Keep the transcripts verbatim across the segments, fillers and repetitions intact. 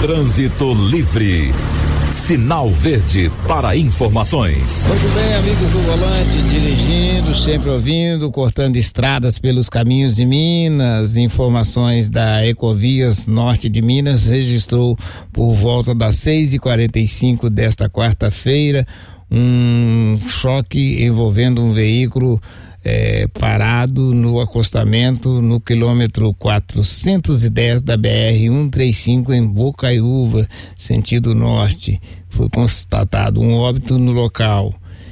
Trânsito livre. Sinal verde para informações. Muito bem, amigos do volante, dirigindo, sempre ouvindo, cortando estradas pelos caminhos de Minas. Informações da Ecovias Norte de Minas registrou por volta das seis e quarenta e cinco desta quarta-feira um choque envolvendo um veículo É, parado no acostamento no quilômetro quatrocentos e dez da B R cento e trinta e cinco em Bocaiúva, sentido norte. Foi constatado um óbito no local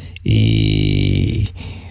e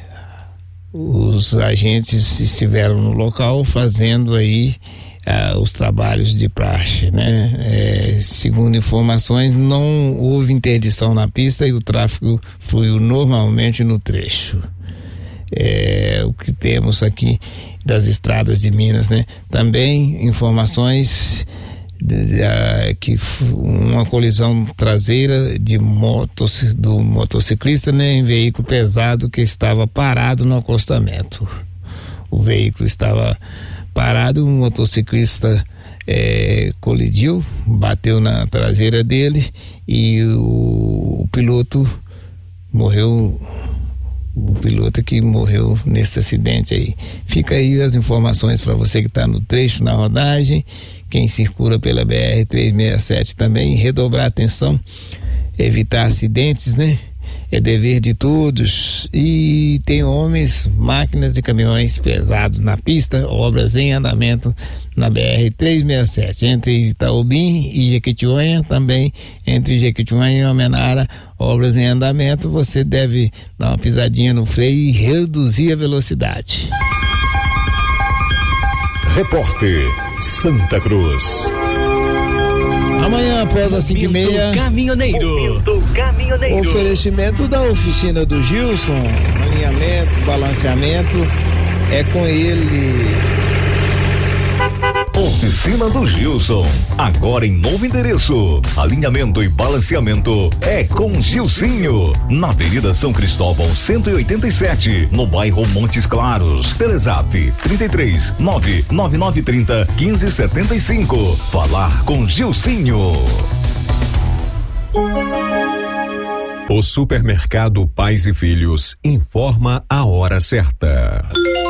os agentes estiveram no local fazendo aí ah, os trabalhos de praxe, né? É, segundo informações, não houve interdição na pista e o tráfego fluiu normalmente no trecho. É, o que temos aqui das estradas de Minas, né? Também informações de, de, a, que uma colisão traseira de motos, do motociclista, né, em veículo pesado que estava parado no acostamento. O veículo estava parado, um motociclista é, colidiu, bateu na traseira dele e o, o piloto morreu. O piloto que morreu nesse acidente aí. Fica aí as informações para você que está no trecho, na rodagem, quem circula pela B R trezentos e sessenta e sete também, redobrar a atenção, evitar acidentes, né? É dever de todos. E tem homens, máquinas e caminhões pesados na pista, obras em andamento na B R trezentos e sessenta e sete, entre Itaobim e Jequitinhonha, também entre Jequitinhonha e Almenara, obras em andamento. Você deve dar uma pisadinha no freio e reduzir a velocidade. Repórter Santa Cruz. Amanhã, após as cinco e meia, Caminhoneiro. Caminhoneiro. Oferecimento da oficina do Gilson, alinhamento, balanceamento, é com ele. Oficina do Gilson, agora em novo endereço. Alinhamento e balanceamento é com Gilcinho, na Avenida São Cristóvão cento e oitenta e sete, no bairro Montes Claros. Telezap trinta e três, nove nove nove trinta, quinze setenta e cinco. Falar com Gilcinho. O supermercado Pais e Filhos informa a hora certa.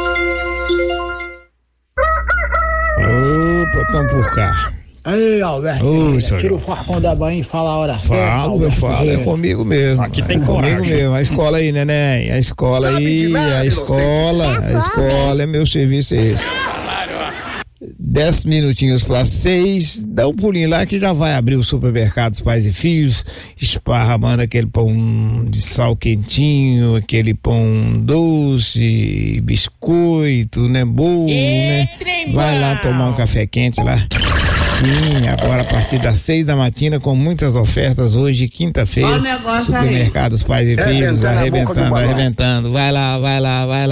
Opa, estamos por cá. Ei, Alberto, Oi, tira o farcão da banha e fala a hora certa. Falo, eu falo, é comigo mesmo. Aqui tem é coragem. Comigo mesmo. A escola aí, neném. A escola Sabe aí, de nada, a escola, inocente. a escola é meu serviço, é esse. Dez minutinhos para seis, dá um pulinho lá que já vai abrir o supermercado Pais e Filhos, esparramando aquele pão de sal quentinho, aquele pão doce, biscoito, né, bolo, né? Vai lá tomar um café quente lá. Sim, agora a partir das seis da matina com muitas ofertas hoje, quinta-feira, supermercados Pais e Filhos, arrebentando, arrebentando. Vai lá, vai lá, vai lá.